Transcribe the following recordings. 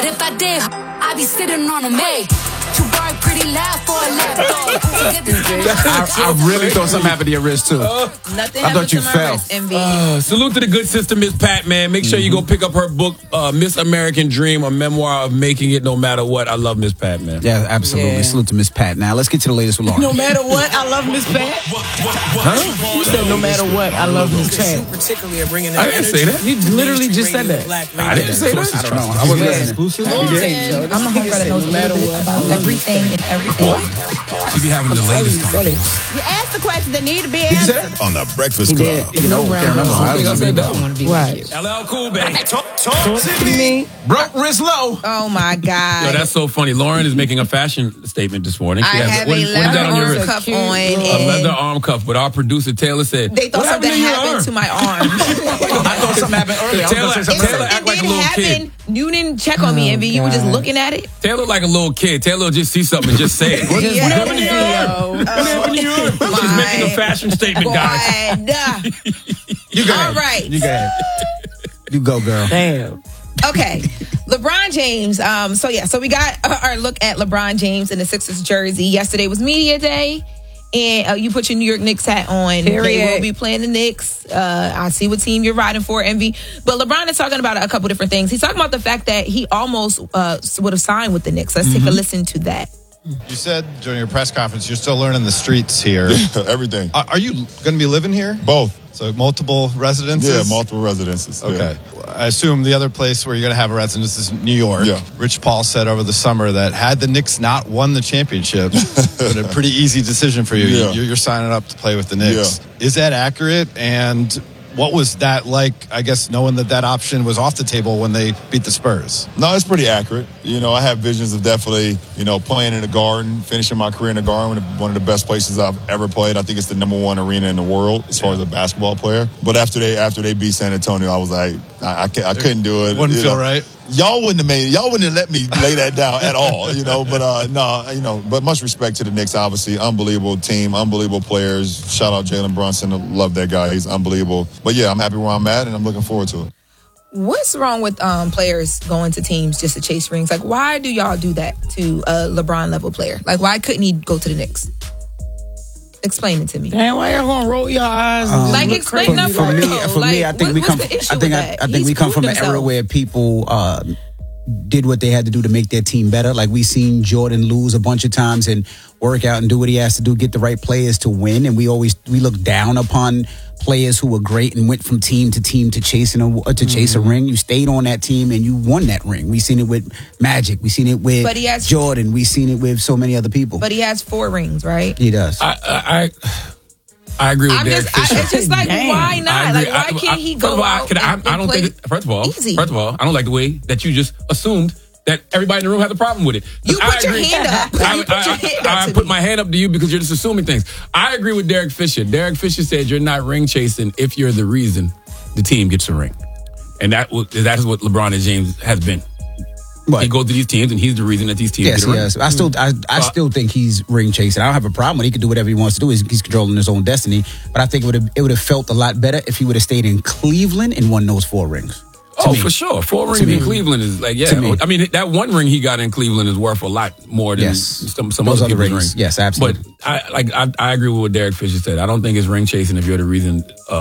if I did, I'd be sitting on a maid. To work pretty loud for a laptop. I really thought something happened to your wrist, too. Nothing I thought you to my fell. wrist, MV. Salute to the good sister, Miss Pat, man. Make sure you go pick up her book, Miss American Dream, a memoir of making it no matter what. I love Miss Pat, man. Yeah, absolutely. Yeah. Salute to Miss Pat. Now, let's get to the latest with Lauren. No matter what, I love Miss Pat. You said no matter what, I love Miss Pat. Particularly are bringing I didn't say that. You literally just said that. I didn't say that. I don't know. I wasn't listening. I'm a homegirl that knows a little bit about everything and everything. She be having the latest conversations. You ask the questions that need to be answered. On the Breakfast Club. I think I said that one. Right. LL Cool, baby. Talk to me. Broke wrist low. Oh my God. Yo, that's so funny. Lauren is making a fashion statement this morning. I have a what is that leather on your arm wrist? cuff on. A leather And arm cuff. But our producer Taylor said, they thought "What something happened to your happened arm?" to my arm. I thought something happened earlier. I was gonna say something Taylor earlier. act like a little kid. You didn't check on me, Envy. You were just looking at it. Taylor like a little kid. Taylor will just see something and just say it. What happened to your arm? What happened to your arm? She's making a fashion statement, guys. You go ahead. All right. You go ahead. You go, girl. Damn. Okay. LeBron James. So we got our look at LeBron James in the Sixers jersey. Yesterday was media day. And you put your New York Knicks hat on. Period. They will be playing the Knicks. I see what team you're riding for, Envy. But LeBron is talking about a couple different things. He's talking about the fact that he almost would have signed with the Knicks. Let's take a listen to that. You said during your press conference you're still learning the streets here. Everything. Are you going to be living here? Both. So multiple residences? Yeah, multiple residences. Okay. Yeah. I assume the other place where you're going to have a residence is New York. Yeah. Rich Paul said over the summer that had the Knicks not won the championship, it's a pretty easy decision for you. Yeah. You're signing up to play with the Knicks. Yeah. Is that accurate? And what was that like, I guess, knowing that option was off the table when they beat the Spurs? No, it's pretty accurate. You know, I have visions of definitely, playing in the Garden, finishing my career in the Garden, one of the best places I've ever played. I think it's the #1 arena in the world as far as a basketball player. But after they beat San Antonio, I was like, I couldn't do it. Wouldn't feel right. Y'all wouldn't have let me lay that down at all, but much respect to the Knicks, obviously. Unbelievable team, unbelievable players. Shout out Jalen Brunson. Love that guy. He's unbelievable. But yeah, I'm happy where I'm at and I'm looking forward to it. What's wrong with players going to teams just to chase rings? Like, why do y'all do that to a LeBron level player? Like, why couldn't he go to the Knicks? Explain it to me. Damn, why y'all gonna roll your eyes? Like, explain that for me, I think we come. I think we come from an era where people did what they had to do to make their team better. Like, we seen Jordan lose a bunch of times and work out and do what he has to do, get the right players to win. And we look down upon players who were great and went from team to team to chase a ring. You stayed on that team and you won that ring. We seen it with Magic. We seen it with Jordan. We seen it with so many other people. But he has 4 rings, right? He does. I agree with Derek Fisher. It's just like, why not? Like, why can't he go out and play First of all, easy? I don't like the way that you just assumed that everybody in the room had a problem with it. You put your hand up. I put my hand up to you because you're just assuming things. I agree with Derek Fisher. Derek Fisher said you're not ring chasing if you're the reason the team gets a ring. And that is what LeBron James has been. What? He goes to these teams and he's the reason that these teams get a ring. Yes. I still think he's ring chasing. I don't have a problem with it. He can do whatever he wants to do. He's controlling his own destiny. But I think it would have felt a lot better if he would have stayed in Cleveland and won those 4 rings. For sure. 4 rings in Cleveland is like, yeah. I mean, that 1 ring he got in Cleveland is worth a lot more than some other people's rings. Yes, absolutely. But I agree with what Derek Fisher said. I don't think it's ring chasing if you're the reason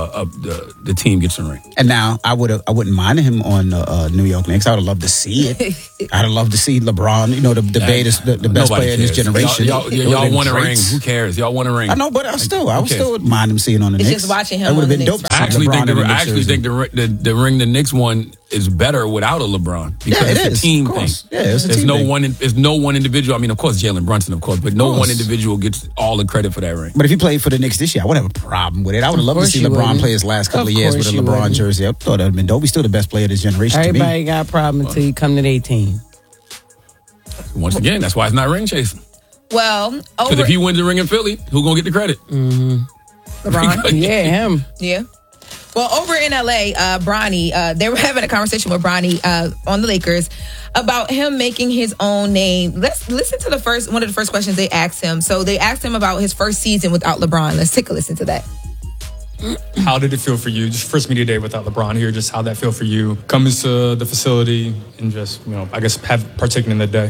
the team gets a ring. And now I wouldn't mind him on New York Knicks. I would have loved to see it. I'd have loved to see LeBron, the best player in his generation. Y'all won a ring. Who cares? Y'all won a ring. I know, but I would still mind him seeing on the Knicks. It's just watching him. That would have been dope. I actually think the ring the Knicks won is better without a LeBron because it's a team thing. Yeah, it's a team thing. There's no one individual. I mean, of course, Jalen Brunson, but no one individual gets all the credit for that ring. But if he played for the Knicks this year, I wouldn't have a problem with it. I would have loved to see LeBron play his last couple of years with a LeBron jersey. I thought that would have been dope. He's still the best player of this generation. Everybody got a problem until you come to their team. Once again, that's why it's not ring chasing. Well, because if he wins the ring in Philly, who's gonna get the credit? LeBron. Yeah, him. Yeah. Well, over in LA, Bronny, they were having a conversation with Bronny on the Lakers about him making his own name. Let's listen to one of the first questions they asked him. So they asked him about his first season without LeBron. Let's take a listen to that. How did it feel for you? Just first media day without LeBron here, just how that feel for you coming to the facility and just, I guess partaking in the day?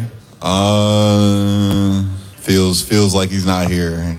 Feels like he's not here.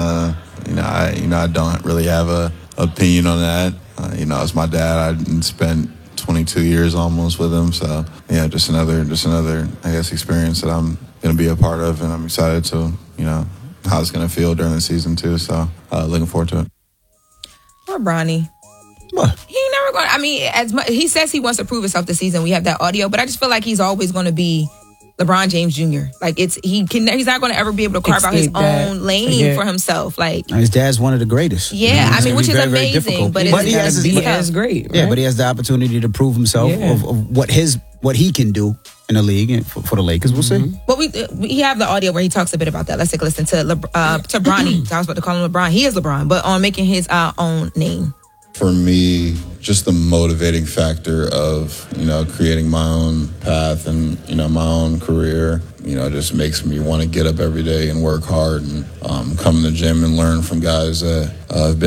I don't really have a opinion on that. It's my dad. I spent 22 years almost with him, so yeah, just another I guess experience that I'm going to be a part of, and I'm excited to how it's going to feel during the season too. So looking forward to it. Poor Bronny. What? He ain't never going. I mean, as much he says he wants to prove himself this season. We have that audio, but I just feel like he's always going to be LeBron James Jr. Like he's not going to ever be able to carve out his own lane for himself. Like his dad's one of the greatest. Yeah, I mean, which is amazing. But it's great. Right? Yeah, but he has the opportunity to prove himself of what he can do in the league and for the Lakers. We'll see. Well, we have the audio where he talks a bit about that. Let's take a listen to Bronny. I was about to call him LeBron. He is LeBron, but on making his own name. For me, just the motivating factor of, creating my own path and, my own career, just makes me want to get up every day and work hard and come to the gym and learn from guys that have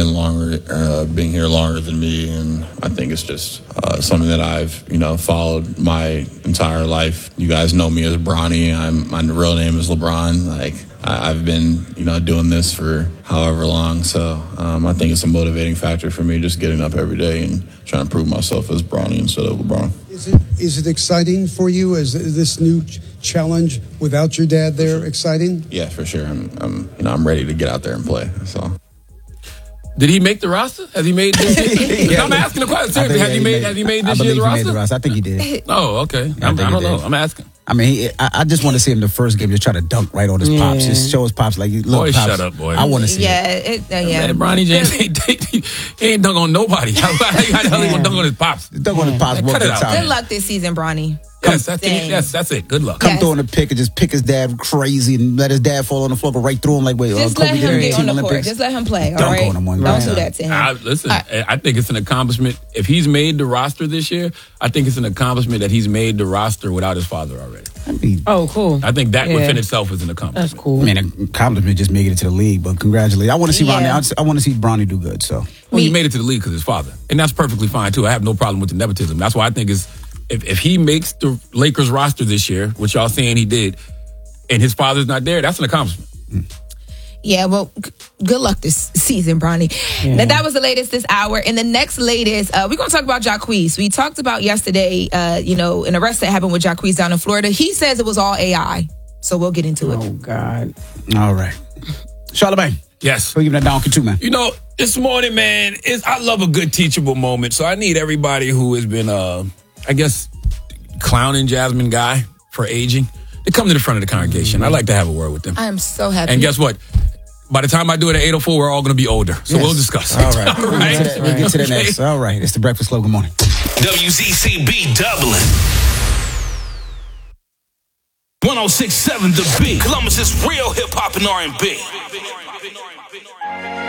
been here longer than me. And I think it's just something that I've, followed my entire life. You guys know me as Bronny. My real name is LeBron. I've been, doing this for however long. So I think it's a motivating factor for me, just getting up every day and trying to prove myself as Bronny instead of LeBron. Is it exciting for you as this new challenge without your dad there? Exciting? Yeah, for sure. I'm ready to get out there and play. So. Did he make the roster? Has he made this year? I'm asking the question seriously. Has he made this year's roster? I think he did. Oh, okay. I don't know. I'm asking. I mean, I just want to see him the first game just try to dunk right on his pops. Just show his pops like, look, boy, pops, shut up, boy. I want to see it. Man, Bronny James he ain't dunk on nobody. How the hell he gonna dunk on his pops? Dunk on his pops. Cut it out. Good luck this season, Bronny. Yes, that's it. Good luck. Come throw in the pick and just pick his dad crazy and let his dad fall on the floor, go right through him like, wait, just let him get on the court. Just let him play, all right? Don't do that to him. Listen, I think it's an accomplishment. If he's made the roster this year, I think it's an accomplishment that he's made the roster without his father already. Cool. I think that within itself is an accomplishment. That's cool. I mean, an accomplishment just making it to the league, but congratulations. I want to see Bronny. I want to see Bronny do good. So he made it to the league because his father, and that's perfectly fine too. I have no problem with the nepotism. That's why I think if he makes the Lakers roster this year, which y'all saying he did, and his father's not there, that's an accomplishment. Yeah, well, good luck this season, Bronny. Yeah. Now, that was the latest this hour. And the next latest, we're going to talk about Jacquees. We talked about yesterday, an arrest that happened with Jacquees down in Florida. He says it was all AI. So we'll get into it. Oh, God. All right. Charlamagne. Yes. We're giving that donkey too, man. This morning, man, I love a good teachable moment. So I need everybody who has been, clowning Jasmine Guy for aging to come to the front of the congregation. I'd like to have a word with them. I am so happy. And guess what? By the time I do it at 8:04, we're all going to be older. So we'll discuss it. All right. We'll get to that next. All right. It's the Breakfast Club. Good morning. WZCB Dublin. 106.7 The Beat. Columbus's real hip-hop and R&B.